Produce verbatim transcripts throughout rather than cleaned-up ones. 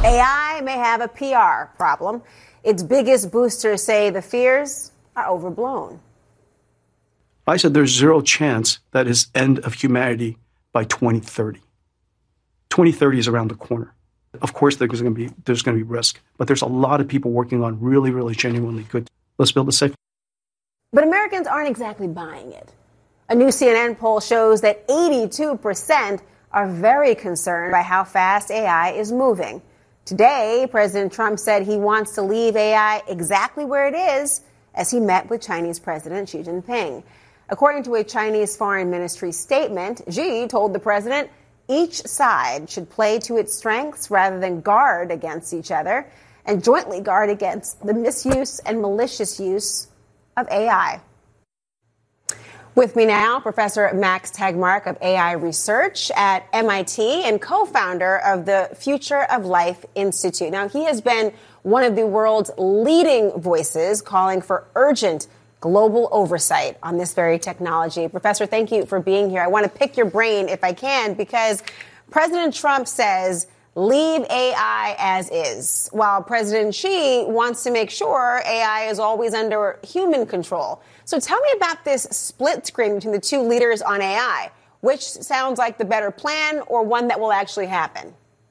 A I may have a P R problem. Its biggest boosters say the fears are overblown. I said there's zero chance that it's end of humanity by twenty thirty. twenty thirty is around the corner. Of course, there's going to be there's going to be risk, but there's a lot of people working on really, really genuinely good. Let's build a safe. But Americans aren't exactly buying it. A new C N N poll shows that eighty-two percent are very concerned by how fast A I is moving. Today, President Trump said he wants to leave A I exactly where it is as he met with Chinese President Xi Jinping. According to a Chinese Foreign Ministry statement, Xi told the president each side should play to its strengths rather than guard against each other and jointly guard against the misuse and malicious use of A I. With me now, Professor Max Tegmark of A I Research at M I T and co-founder of the Future of Life Institute. Now, he has been one of the world's leading voices calling for urgent global oversight on this very technology. Professor, thank you for being here. I want to pick your brain if I can, because President Trump says leave A I as is, while President Xi wants to make sure A I is always under human control. So tell me about this split screen between the two leaders on A I. Which sounds like the better plan, or one that will actually happen?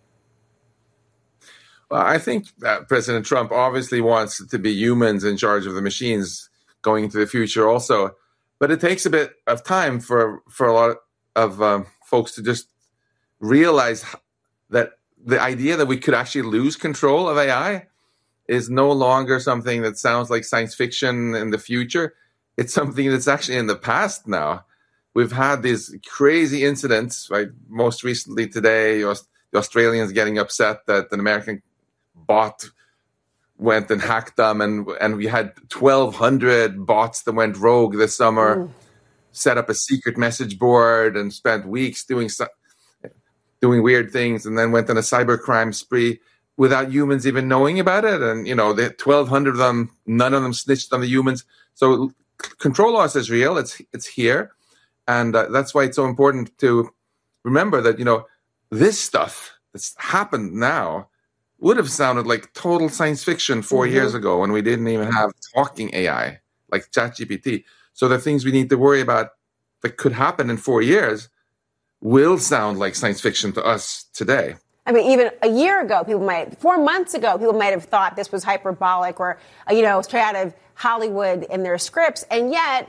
Well, I think that President Trump obviously wants it to be humans in charge of the machines going into the future also. But it takes a bit of time for, for a lot of um, folks to just realize that the idea that we could actually lose control of A I is no longer something that sounds like science fiction in the future. It's something that's actually in the past now. We've had these crazy incidents, right? Most recently today, the Australians getting upset that an American bot went and hacked them, and and we had twelve hundred bots that went rogue this summer, mm. set up a secret message board and spent weeks doing doing weird things, and then went on a cybercrime spree without humans even knowing about it. And, you know, the twelve hundred of them, none of them snitched on the humans. So control loss is real. It's it's here. And uh, that's why it's so important to remember that, you know, this stuff that's happened now would have sounded like total science fiction four mm-hmm. years ago when we didn't even have talking A I like ChatGPT. So the things we need to worry about that could happen in four years will sound like science fiction to us today. I mean, even a year ago, people might, four months ago, people might have thought this was hyperbolic or, you know, straight out of Hollywood in their scripts. And yet,